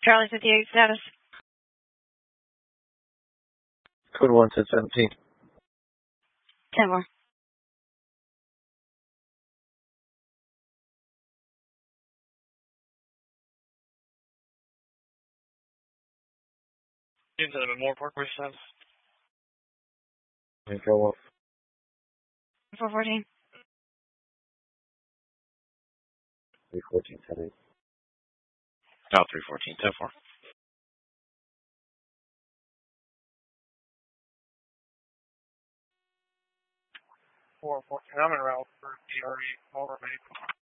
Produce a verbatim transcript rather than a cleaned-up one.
Charlie fifty-eight status. Code one, ten seventeen. ten more. Seems a little bit more pork percent. Go off. four fourteen. three fourteen, ten eight. Oh, three fourteen, ten four. four fourteen. I'm in route for T R E over eight.